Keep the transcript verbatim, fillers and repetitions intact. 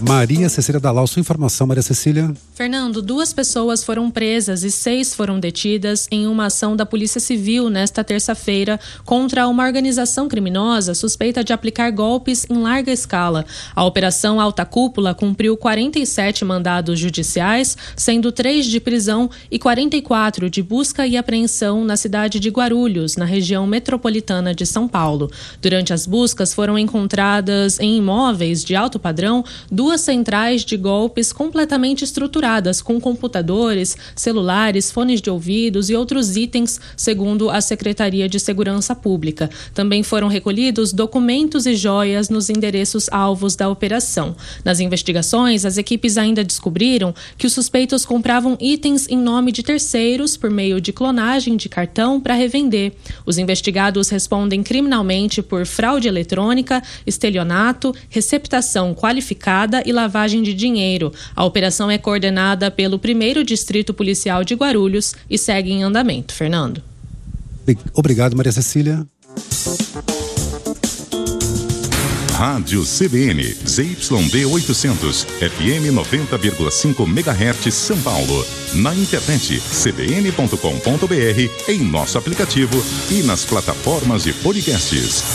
Maria Cecília Dalal, sua informação, Maria Cecília. Fernando, duas pessoas foram presas e seis foram detidas em uma ação da Polícia Civil nesta terça-feira contra uma organização criminosa suspeita de aplicar golpes em larga escala. A Operação Alta Cúpula cumpriu quarenta e sete mandados judiciais, sendo três de prisão e quarenta e quatro de busca e apreensão na cidade de Guarulhos, na região metropolitana de São Paulo. Durante as buscas foram encontradas em imóveis de alto padrão duas centrais de golpes completamente estruturadas, com computadores, celulares, fones de ouvidos e outros itens, segundo a Secretaria de Segurança Pública. Também foram recolhidos documentos e joias nos endereços alvos da operação. Nas investigações, as equipes ainda descobriram que os suspeitos compravam itens em nome de terceiros por meio de clonagem de cartão para revender. Os investigados respondem criminalmente por fraude eletrônica, estelionato, receptação qualificada e lavagem de dinheiro. A operação é coordenada pelo primeiro Distrito Policial de Guarulhos e segue em andamento. Fernando. Obrigado, Maria Cecília. Rádio C B N, Z Y D oitocentos, F M noventa vírgula cinco megahertz, São Paulo. Na internet, c b n ponto com ponto b r, em nosso aplicativo e nas plataformas de podcasts.